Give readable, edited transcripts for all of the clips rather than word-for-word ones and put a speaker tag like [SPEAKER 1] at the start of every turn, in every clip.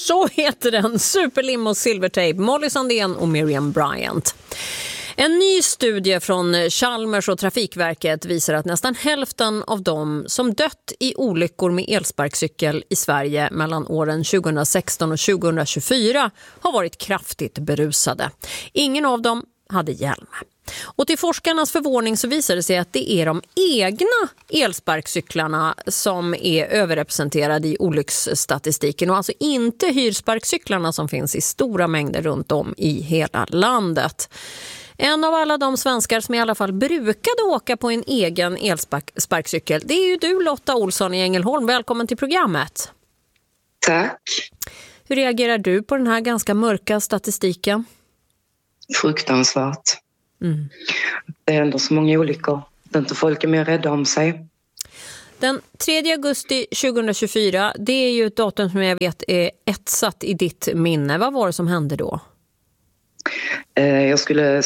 [SPEAKER 1] Så heter den, Superlim och Silvertape, Molly Sandén och Miriam Bryant. En ny studie från Chalmers och Trafikverket visar att nästan hälften av dem som dött i olyckor med elsparkcykel i Sverige mellan åren 2016 och 2024 har varit kraftigt berusade. Ingen av dem hade hjälm. Och till forskarnas förvåning så visar det sig att det är de egna elsparkcyklarna som är överrepresenterade i olycksstatistiken och alltså inte hyrsparkcyklarna som finns i stora mängder runt om i hela landet. En av alla de svenskar som i alla fall brukade åka på en egen elsparkcykel, det är ju du, Lotta Olsson i Ängelholm. Välkommen till programmet.
[SPEAKER 2] Tack.
[SPEAKER 1] Hur reagerar du på den här ganska mörka statistiken?
[SPEAKER 2] Fruktansvärt. Det händer så många olyckor. Inte folk är mer rädda om sig.
[SPEAKER 1] Den 3 augusti 2024, det är ju ett datum som jag vet är etsat i ditt minne. Vad var det som hände då?
[SPEAKER 2] Jag skulle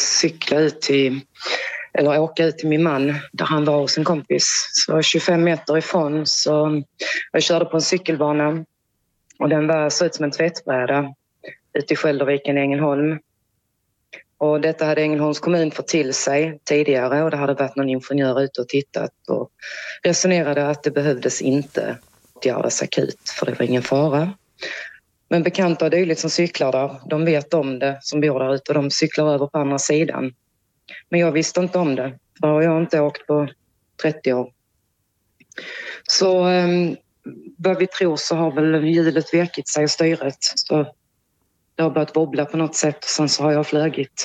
[SPEAKER 2] åka ut till min man där han var hos en kompis. Så 25 meter ifrån så jag körde på en cykelbana och den såg ut som en tvättbräda ute i Skälderviken i Ängelholm. Och detta hade Ängelholms kommun fått till sig tidigare och det hade varit någon ingenjör ute och tittat och resonerade att det behövdes inte göras akut för det var ingen fara. Men bekanta och dylikt som cyklar där, de vet om det som bor där ute och de cyklar över på andra sidan. Men jag visste inte om det, för jag har inte åkt på 30 år. Så vad vi tror så har väl hjulet vekit sig och styret. Så det har börjat wobbla på något sätt och sen så har jag flögit.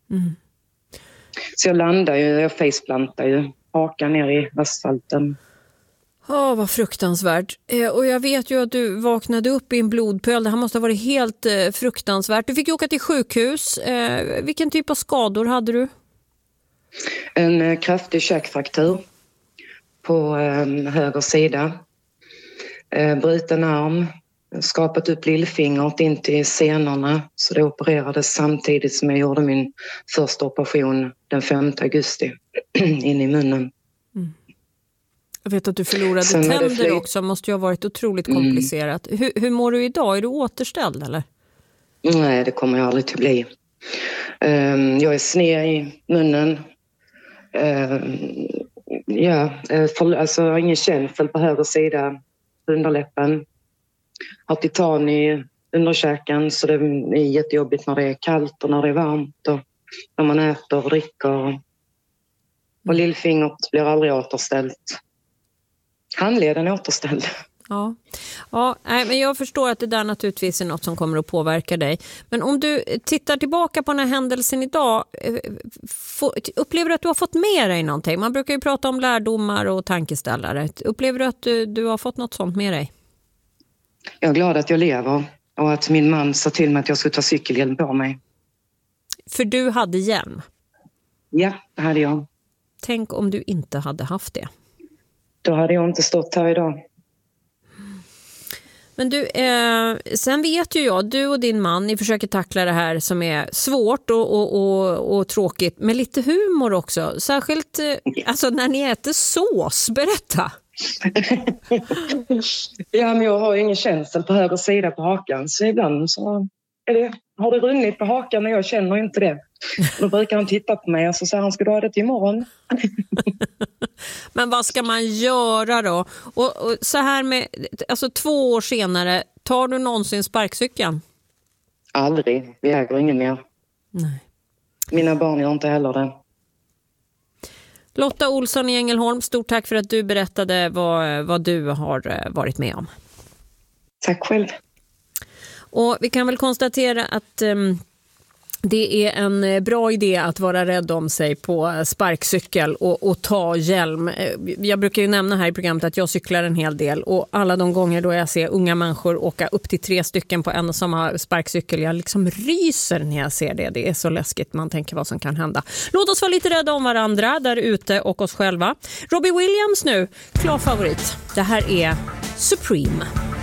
[SPEAKER 2] Så jag faceplantar ju, hakan ner i asfalten.
[SPEAKER 1] Vad fruktansvärt. Och jag vet ju att du vaknade upp i en blodpöl. Det här måste ha varit helt fruktansvärt. Du fick åka till sjukhus. Vilken typ av skador hade du?
[SPEAKER 2] En kraftig käkfraktur på höger sida. Bruten arm. Skapat upp lillfingret in till senorna. Så det opererades samtidigt som jag gjorde min första operation den 5 augusti in i munnen.
[SPEAKER 1] Jag vet att du förlorade tänder också. Måste ju ha varit otroligt komplicerat. Hur mår du idag? Är du återställd eller?
[SPEAKER 2] Nej, det kommer jag aldrig till bli. Jag är sned i munnen. Jag har ingen känsel på höger sida underläppen. Har titan i underkäken så det är jättejobbigt när det är kallt och när det är varmt och när man äter och dricker. Och lillfingret blir aldrig återställt. Handleden är återställd.
[SPEAKER 1] Ja, men jag förstår att det där naturligtvis är något som kommer att påverka dig. Men om du tittar tillbaka på den här händelsen idag, upplever du att du har fått med dig någonting? Man brukar ju prata om lärdomar och tankeställare. Upplever du att du har fått något sånt med dig?
[SPEAKER 2] Jag är glad att jag lever och att min man sa till mig att jag skulle ta cykelhjälm på mig.
[SPEAKER 1] För du hade hjälm?
[SPEAKER 2] Ja, det hade jag.
[SPEAKER 1] Tänk om du inte hade haft det.
[SPEAKER 2] Då hade jag inte stått här idag.
[SPEAKER 1] Men du, sen vet ju jag, du och din man, ni försöker tackla det här som är svårt och tråkigt med lite humor också. Särskilt alltså när ni äter sås, berätta.
[SPEAKER 2] Ja, men jag har ingen känsel på höger sida på hakan. Så ibland så har det runnit på hakan och jag känner inte det. Då brukar han titta på mig och så säger han, ska du ha det till imorgon?
[SPEAKER 1] Men vad ska man göra då? Och så här med, alltså 2 år senare, tar du någonsin sparkcykeln?
[SPEAKER 2] Aldrig, vi äger ingen mer.
[SPEAKER 1] Nej.
[SPEAKER 2] Mina barn gör inte heller det.
[SPEAKER 1] Lotta Olsson i Ängelholm, stort tack för att du berättade vad du har varit med om.
[SPEAKER 2] Tack själv.
[SPEAKER 1] Och vi kan väl konstatera att det är en bra idé att vara rädd om sig på sparkcykel och ta hjälm. Jag brukar ju nämna här i programmet att jag cyklar en hel del och alla de gånger då jag ser unga människor åka upp till 3 stycken på en som har sparkcykel, jag liksom ryser när jag ser det. Det är så läskigt, man tänker vad som kan hända. Låt oss vara lite rädda om varandra där ute och oss själva. Robbie Williams nu, klar favorit. Det här är Supreme.